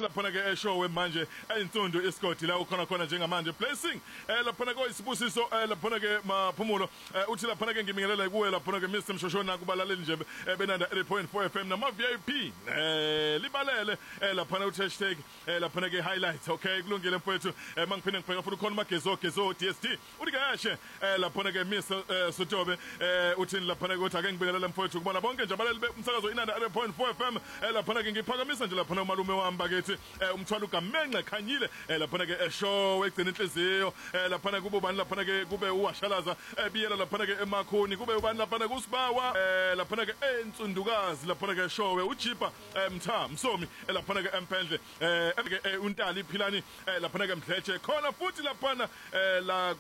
laphana ke eshow manje einsundu isigodi la ukhona khona njengamanje blessing laphana ko isibusiso laphana ke maphumulo uthi laphana ke ngibingelela kuwe laphana ke Mr Mshoshona kubalaleli nje benanda 8.4 FM nama VIP libalele laphana uthi hashtag laphana ke highlights okay kulungile mfowethu mangiphinde ngibheka futhi khona magezo DST uthi kahle laphana ke Mr Sotobe uthini laphana ke uthi ake ngibingelela mfowethu kubona bonke nje abalali umsakazo inanda 8.4 FM laphana ke ngiphakamisa nje laphana umalume wami bakithi umthwalo uGamenxe khanyile laphana ke eshow egcina inhliziyo laphana kube ubani laphana ke kube uwashalaza biyela laphana ke emakhoni kube ubani laphana kusibawa laphana ke ensundukazi laphana ke show uJipa Mtha Msomi laphana ke empendle untali iphilani laphana ke Mdletshe khona futhi laphana la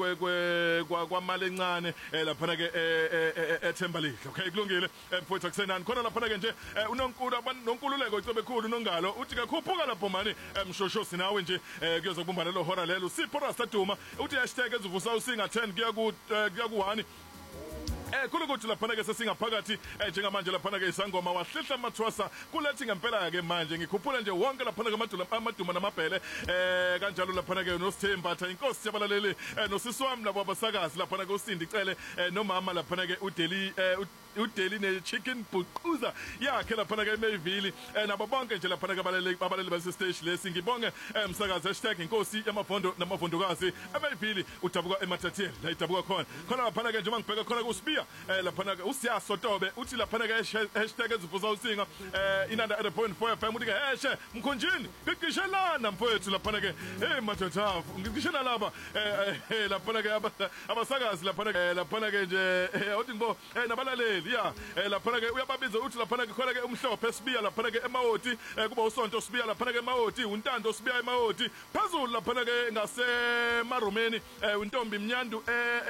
kwamali encane laphana ke eThembalile okay kulungile mfowethu akusenani khona laphana ke nje unonkulu nonkululeko icebe khulu nongalo uthi kakhuphuka lapho mani Mshosho sinawe nje kuyozokubumbana lo hora lelo Sipho Rasta Duma uthi hashtag ezivusa usinga 10 kuya ku1 khulu ukuthi laphana ke sesingaphakathi njengamanje laphana ke isangoma wahlihla amathwasa kulethi ngempela ke manje ngikhuphula nje wonke laphana ke amaduma namabhele kanjalo laphana ke noSithembatha inkosi yabalaleli nosiswami labo abasakazi laphana ke uSindi cele nomama laphana ke udeli ne chicken buquza yakhe laphana ke eMayville nabo bonke nje laphana ke abalali base stage lesi ngibonge umsakazi hashtag inkosi yamavondo namavondokazi eMayville udabuka eMathatheni la idabuka khona laphana ke nje mangibheka khona kuSibiya laphana ke uSiyasotobe uthi laphana ke hashtag ezivusa usinga inanda 8.4 FM uthi ke heshe mkhonjini ngikishelana mfowethu laphana ke mathotha ngikishela laba laphana ke abasakazi laphana ke nje uthi ngibo nabalaleli ya laphana ke uyababiza uthi laphana ke khona ke umhlophe esibiya laphana ke emawoti kuba usonto sibiya laphana ke emawoti untando sibiya emawoti phezulu laphana ke ngase maromeni untombi mnyandu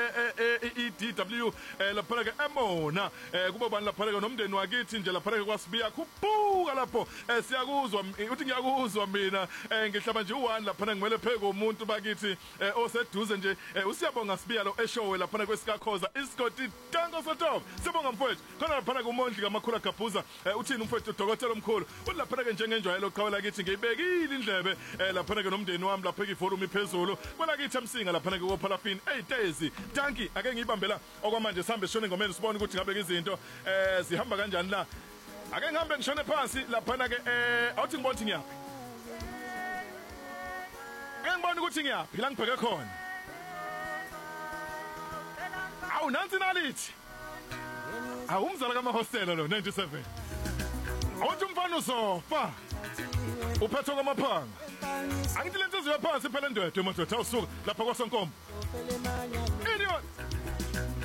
EDW laphana ke emona kuba bani laphana ke nomndeni wakithi nje laphana ke kwasibiya khuphuka lapho siyakuzwa uthi ngiyakuzwa mina ngihlaba nje u1 laphana ngimele pheke umuntu bakithi oseduze nje usiyabonga sibiya lo eshowe laphana kwesikakhoza isigodi tango sotop sibonga mfowethu khona laphana kumondli kamakhulu agabhuza uthini umfowethu udokotela omkhulu uthi laphana ke njengenjwayelo qhawela kithi ngiyibekile indlebe laphana ke nomndeni wami lapha eforum iphezulu kwela kithi emsinga laphana ke kophalafini Tezi tanki ake ngiyibambela okwamanje sihambe sishone ngomeni sibone ukuthi ngabe izinto zihamba kanjani la ake ngihambe ngishone phansi laphana ke awuthi ngibona ukuthi ngiyaphi ngibona ukuthi ngiyaphi la ngibheke khona awu nansi nalithi awumzala kamahostela lo 97 awuthi umfana usofa uphethe kwamaphanga angithi lento ziwe phansi phela ndwedwe madoda awusuka lapha kwaSonkomo